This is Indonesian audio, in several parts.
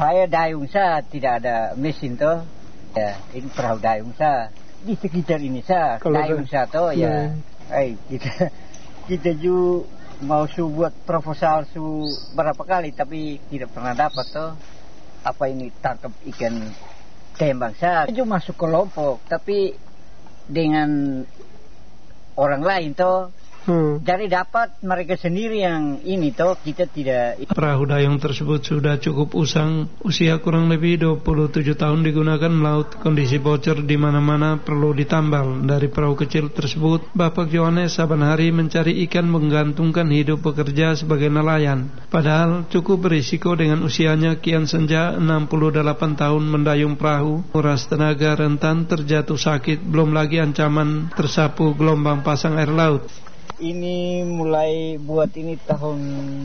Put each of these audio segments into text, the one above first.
Saya dayung saya, tidak ada mesin toh. Ya, ini perahu dayung saya. Di sekitar ini saya, dayung saya toh ya. Kita juga mau buat proposal berapa kali tapi tidak pernah dapat toh. Apa ini tangkap ikan tembang saya. Juga masuk kelompok tapi dengan orang lain toh. Jadi dapat mereka sendiri yang ini toh, kita tidak. Perahu dayung tersebut sudah cukup usang, usia kurang lebih 27 tahun digunakan melaut. Kondisi bocor di mana-mana perlu ditambal. Dari perahu kecil tersebut, Bapak Yohanes saban hari mencari ikan menggantungkan hidup bekerja sebagai nelayan. Padahal cukup berisiko dengan usianya kian senja 68 tahun mendayung perahu, nguras tenaga, rentan terjatuh sakit, belum lagi ancaman tersapu gelombang pasang air laut. Ini mulai buat ini tahun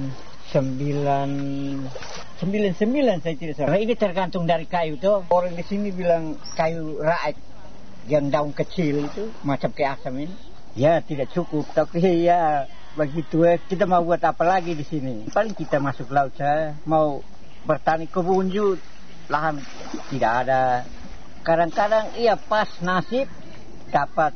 99 saya tidak salah. Ini tergantung dari kayu tuh. Orang di sini bilang kayu raek yang daun kecil itu macam kayak asam ini. Ya tidak cukup, tapi ya begitu ya. Kita mau buat apa lagi di sini? Paling kita masuk laut saya mau bertani kebun juga, lahan tidak ada. Kadang-kadang iya pas nasib dapat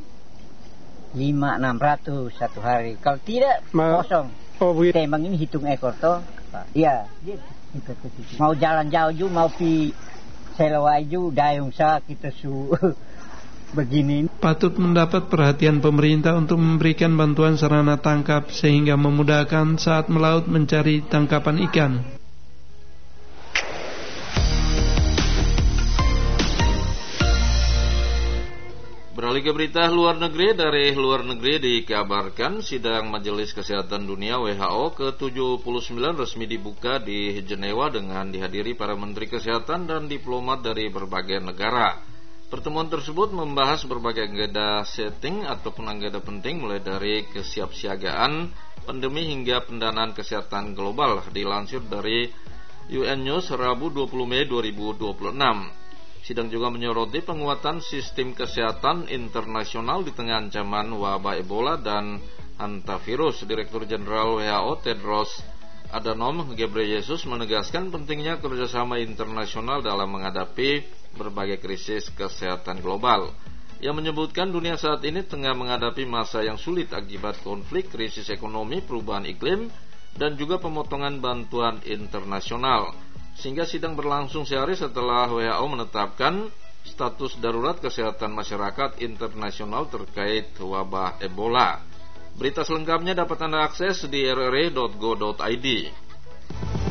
500-600 satu hari. Kalau tidak kosong. Tembang ini hitung ekor toh. Iya. Mau jalan jauh juga, mau pi Selawai juga dayung saya kita begini. Patut mendapat perhatian pemerintah untuk memberikan bantuan sarana tangkap sehingga memudahkan saat melaut mencari tangkapan ikan. Beralih ke berita luar negeri. Dari luar negeri dikabarkan sidang Majelis Kesehatan Dunia WHO ke-79 resmi dibuka di Jenewa dengan dihadiri para menteri kesehatan dan diplomat dari berbagai negara. Pertemuan tersebut membahas berbagai agenda setting ataupun agenda penting mulai dari kesiapsiagaan pandemi hingga pendanaan kesehatan global, dilansir dari UN News Rabu 20 Mei 2026. Sidang juga menyoroti penguatan sistem kesehatan internasional di tengah ancaman wabah Ebola dan hantavirus. Direktur Jenderal WHO Tedros Adhanom Ghebreyesus menegaskan pentingnya kerjasama internasional dalam menghadapi berbagai krisis kesehatan global. Ia menyebutkan dunia saat ini tengah menghadapi masa yang sulit akibat konflik, krisis ekonomi, perubahan iklim, dan juga pemotongan bantuan internasional. Sehingga sidang berlangsung sehari setelah WHO menetapkan status darurat kesehatan masyarakat internasional terkait wabah Ebola. Berita selengkapnya dapat Anda akses di rri.go.id.